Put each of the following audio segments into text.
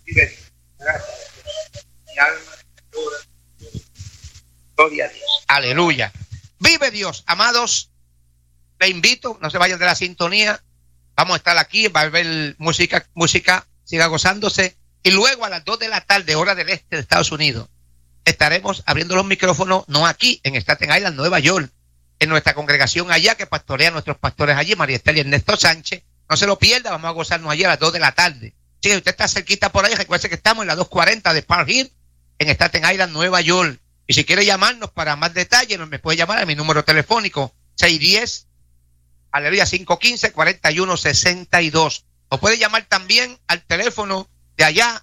Vive Dios. Gracias a Dios. Mi alma toda. Gloria a Dios. Aleluya. Vive Dios. Amados, les invito, no se vayan de la sintonía. Vamos a estar aquí, va a haber música, siga gozándose. Y luego a las 2 de la tarde, hora del este de Estados Unidos, estaremos abriendo los micrófonos, no aquí, en Staten Island, Nueva York, en nuestra congregación allá, que pastorea a nuestros pastores allí, María Estela y Ernesto Sánchez. No se lo pierda, vamos a gozarnos allí a las 2 de la tarde. Si usted está cerquita por ahí, recuerde que estamos en la 240 de Park Hill, en Staten Island, Nueva York. Y si quiere llamarnos para más detalles, me puede llamar a mi número telefónico, 610-515-4162. O puede llamar también al teléfono de allá,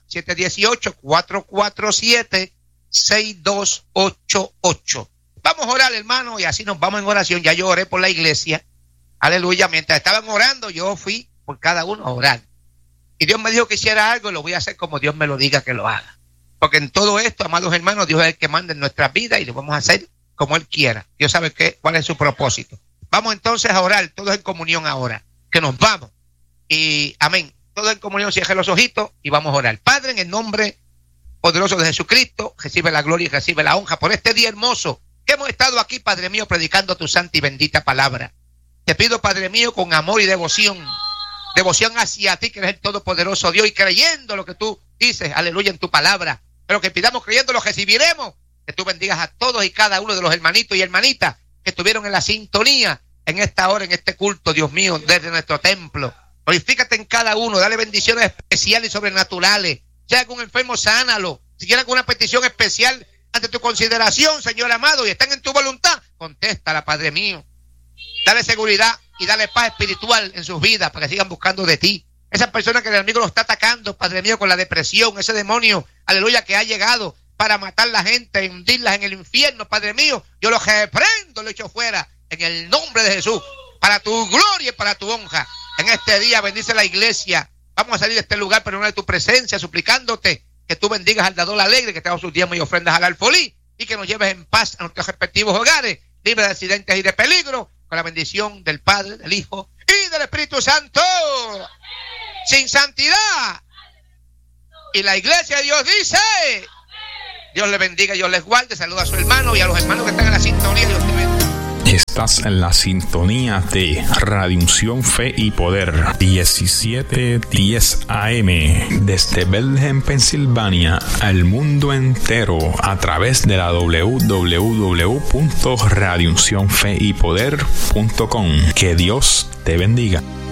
718-447-6288. Vamos a orar, hermano, y así nos vamos en oración. Ya yo oré por la iglesia. Aleluya. Mientras estaban orando, yo fui por cada uno a orar. Y Dios me dijo que hiciera algo y lo voy a hacer como Dios me lo diga que lo haga. Porque en todo esto, amados hermanos, Dios es el que manda en nuestras vidas y lo vamos a hacer como Él quiera. Dios sabe cuál es su propósito. Vamos entonces a orar, todos en comunión ahora. Que nos vamos. Y amén. Todos en comunión, cierre los ojitos y vamos a orar. Padre, en el nombre poderoso de Jesucristo, recibe la gloria y recibe la honra por este día hermoso que hemos estado aquí, Padre mío, predicando tu santa y bendita palabra. Te pido, Padre mío, con amor y devoción hacia ti, que eres el todopoderoso Dios, y creyendo lo que tú dices, aleluya, en tu palabra. Pero que pidamos creyendo lo recibiremos. Que tú bendigas a todos y cada uno de los hermanitos y hermanitas que estuvieron en la sintonía en esta hora, en este culto, Dios mío, desde nuestro templo. Glorifícate en cada uno, dale bendiciones especiales y sobrenaturales. Si hay algún enfermo, sánalo. Si quieres alguna petición especial ante tu consideración, Señor amado, y están en tu voluntad, contéstala, Padre mío. Dale seguridad y dale paz espiritual en sus vidas para que sigan buscando de ti. Esas personas que el enemigo los está atacando, Padre mío, con la depresión, ese demonio, aleluya, que ha llegado para matar a la gente, hundirlas en el infierno, Padre mío, yo los reprendo, lo echo fuera, en el nombre de Jesús, para tu gloria y para tu honra. En este día bendice la iglesia. Vamos a salir de este lugar, pero no de tu presencia, suplicándote que tú bendigas al dador alegre, que traemos sus diezmos y ofrendas al alfolí, y que nos lleves en paz a nuestros respectivos hogares, libre de accidentes y de peligro, con la bendición del Padre, del Hijo y del Espíritu Santo. Sin santidad. Y la iglesia de Dios dice: Dios les bendiga, Dios les guarde. Saluda a su hermano y a los hermanos que están en la sintonía. Dios te bendiga. Estás en la sintonía de Radio Unción, Fe y Poder, 1710 AM, desde Bethlehem, Pensilvania, al mundo entero, a través de la www.radiouncionfeypoder.com. Que Dios te bendiga.